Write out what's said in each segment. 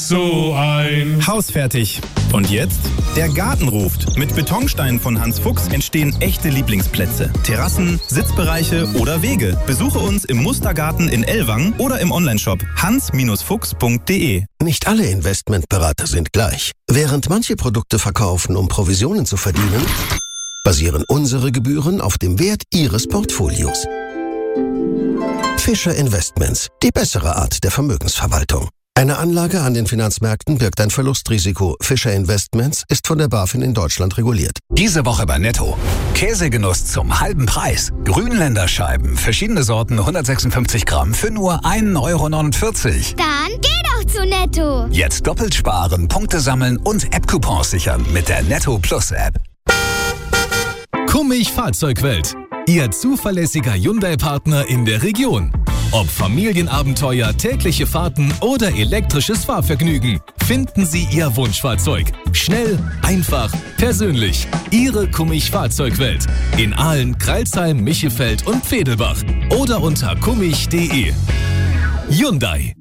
so ein Haus fertig. Und jetzt? Der Garten ruft. Mit Betonsteinen von Hans Fuchs entstehen echte Lieblingsplätze. Terrassen, Sitzbereiche oder Wege. Besuche uns im Mustergarten in Ellwangen oder im Onlineshop hans-fuchs.de. Nicht alle Investmentberater sind gleich. Während manche Produkte verkaufen, um Provisionen zu verdienen, basieren unsere Gebühren auf dem Wert Ihres Portfolios. Fischer Investments, die bessere Art der Vermögensverwaltung. Eine Anlage an den Finanzmärkten birgt ein Verlustrisiko. Fischer Investments ist von der BaFin in Deutschland reguliert. Diese Woche bei Netto. Käsegenuss zum halben Preis. Grünländerscheiben, verschiedene Sorten, 156 Gramm für nur 1,49 €. Dann geh doch zu Netto. Jetzt doppelt sparen, Punkte sammeln und App-Coupons sichern mit der Netto Plus App. Kummig Fahrzeugwelt. Ihr zuverlässiger Hyundai-Partner in der Region. Ob Familienabenteuer, tägliche Fahrten oder elektrisches Fahrvergnügen, finden Sie Ihr Wunschfahrzeug. Schnell, einfach, persönlich. Ihre Kummig Fahrzeugwelt. In Aalen, Crailsheim, Michefeld und Pfedelbach. Oder unter kummig.de. Hyundai.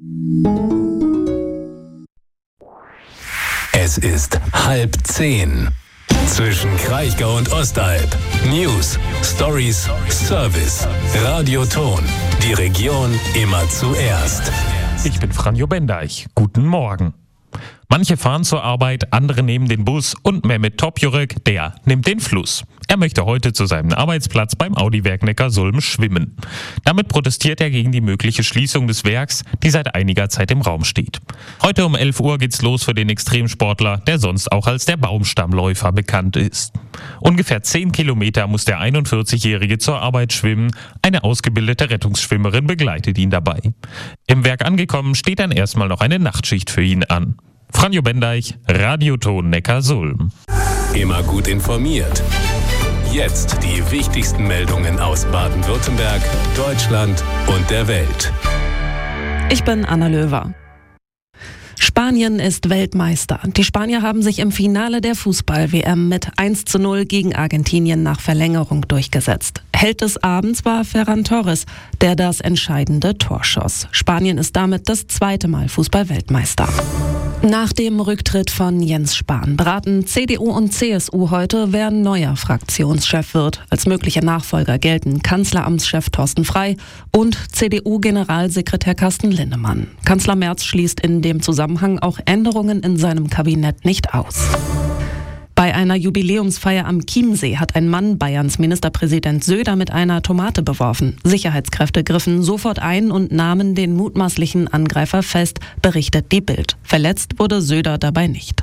Es ist 9:30. Zwischen Kraichgau und Ostalb. News, Stories, Service. Radioton. Die Region immer zuerst. Ich bin Franjo Bendeich. Guten Morgen. Manche fahren zur Arbeit, andere nehmen den Bus und Mehmet Topjurek, der nimmt den Fluss. Er möchte heute zu seinem Arbeitsplatz beim Audi-Werk Neckarsulm schwimmen. Damit protestiert er gegen die mögliche Schließung des Werks, die seit einiger Zeit im Raum steht. Heute um 11 Uhr geht's los für den Extremsportler, der sonst auch als der Baumstammläufer bekannt ist. Ungefähr 10 Kilometer muss der 41-Jährige zur Arbeit schwimmen. Eine ausgebildete Rettungsschwimmerin begleitet ihn dabei. Im Werk angekommen steht dann erstmal noch eine Nachtschicht für ihn an. Franjo Bendeich, Radioton Neckarsulm. Immer gut informiert. Jetzt die wichtigsten Meldungen aus Baden-Württemberg, Deutschland und der Welt. Ich bin Anna Löwer. Spanien ist Weltmeister. Die Spanier haben sich im Finale der Fußball-WM mit 1:0 gegen Argentinien nach Verlängerung durchgesetzt. Held des Abends war Ferran Torres, der das entscheidende Tor schoss. Spanien ist damit das zweite Mal Fußball-Weltmeister. Nach dem Rücktritt von Jens Spahn beraten CDU und CSU heute, wer neuer Fraktionschef wird. Als mögliche Nachfolger gelten Kanzleramtschef Thorsten Frey und CDU-Generalsekretär Carsten Linnemann. Kanzler Merz schließt in dem Zusammenhang auch Änderungen in seinem Kabinett nicht aus. Bei einer Jubiläumsfeier am Chiemsee hat ein Mann Bayerns Ministerpräsident Söder mit einer Tomate beworfen. Sicherheitskräfte griffen sofort ein und nahmen den mutmaßlichen Angreifer fest, berichtet die Bild. Verletzt wurde Söder dabei nicht.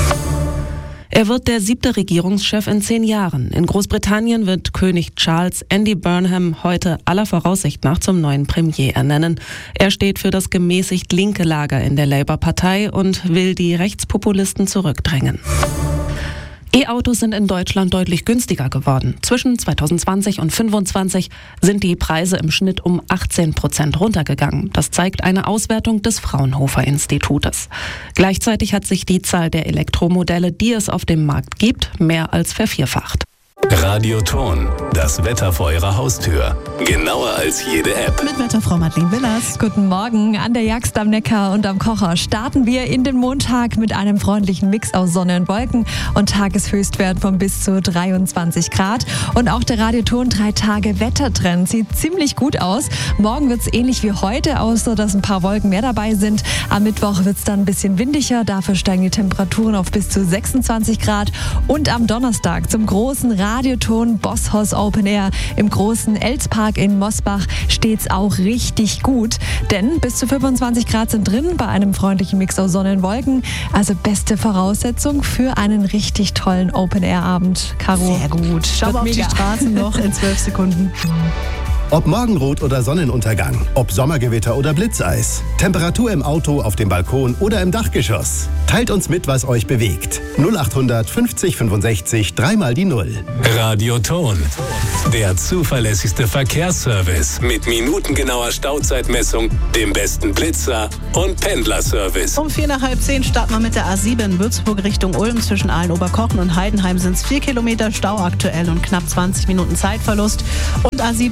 Er wird der 7. Regierungschef in 10 Jahren. In Großbritannien wird König Charles Andy Burnham heute aller Voraussicht nach zum neuen Premier ernennen. Er steht für das gemäßigt linke Lager in der Labour-Partei und will die Rechtspopulisten zurückdrängen. E-Autos sind in Deutschland deutlich günstiger geworden. Zwischen 2020 und 2025 sind die Preise im Schnitt um 18% runtergegangen. Das zeigt eine Auswertung des Fraunhofer-Institutes. Gleichzeitig hat sich die Zahl der Elektromodelle, die es auf dem Markt gibt, mehr als vervierfacht. Radioton, das Wetter vor Ihrer Haustür. Genauer als jede App. Mit Wetterfrau Madeleine Willers. Guten Morgen. An der Jagst am Neckar und am Kocher starten wir in den Montag mit einem freundlichen Mix aus Sonne und Wolken und Tageshöchstwert von bis zu 23 Grad. Und auch der Radioton 3 Tage Wettertrend sieht ziemlich gut aus. Morgen wird es ähnlich wie heute, außer dass ein paar Wolken mehr dabei sind. Am Mittwoch wird es dann ein bisschen windiger. Dafür steigen die Temperaturen auf bis zu 26 Grad. Und am Donnerstag zum großen Radioton Bosshaus Open Air im großen Elspark in Mosbach steht's auch richtig gut, denn bis zu 25 Grad sind drin bei einem freundlichen Mix aus Sonne und Wolken. Also beste Voraussetzung für einen richtig tollen Open Air Abend. Caro, sehr gut. Schau mal auf die Straßen noch in 12 Sekunden. Ob Morgenrot oder Sonnenuntergang, ob Sommergewitter oder Blitzeis, Temperatur im Auto, auf dem Balkon oder im Dachgeschoss. Teilt uns mit, was euch bewegt. 0800 50 65 3 mal die 0. Radioton, der zuverlässigste Verkehrsservice mit minutengenauer Stauzeitmessung, dem besten Blitzer und Pendlerservice. Um 9:45 starten wir mit der A7 Würzburg Richtung Ulm. Zwischen Aalen-Oberkochen und Heidenheim sind es 4 Kilometer Stau aktuell und knapp 20 Minuten Zeitverlust. Und A7 Würzburg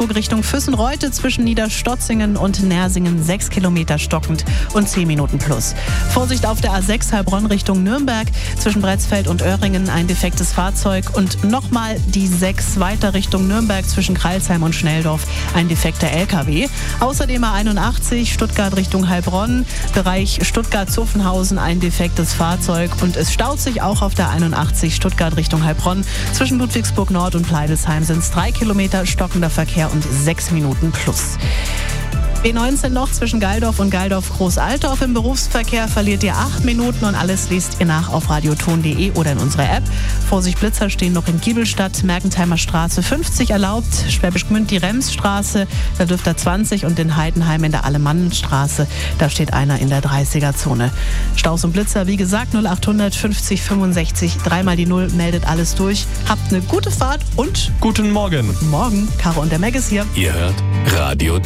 Würzburg Richtung Füssen-Reute zwischen Niederstotzingen und Nersingen 6 Kilometer stockend und 10 Minuten plus. Vorsicht auf der A6 Heilbronn Richtung Nürnberg zwischen Bretzfeld und Öhringen ein defektes Fahrzeug und nochmal die 6 weiter Richtung Nürnberg zwischen Kreilsheim und Schnelldorf ein defekter LKW. Außerdem A81 Stuttgart Richtung Heilbronn, Bereich Stuttgart-Zuffenhausen ein defektes Fahrzeug und es staut sich auch auf der 81 Stuttgart Richtung Heilbronn. Zwischen Ludwigsburg Nord und Pleidelsheim sind es 3 Kilometer stockender Verkehr und 6 Minuten plus. B19 noch zwischen Geildorf und Geildorf-Großaltorf im Berufsverkehr verliert ihr 8 Minuten und alles liest ihr nach auf radioton.de oder in unserer App. Vorsicht, Blitzer stehen noch in Giebelstadt, Mergentheimer Straße 50 erlaubt, Schwäbisch Gmünd die Remsstraße, da dürft ihr 20 und in Heidenheim in der Alemannenstraße, da steht einer in der 30er-Zone. Staus und Blitzer, wie gesagt, 0800 50 65 3 die 0, meldet alles durch. Habt eine gute Fahrt und guten Morgen. Morgen, Caro und der Meg ist hier. Ihr hört Radio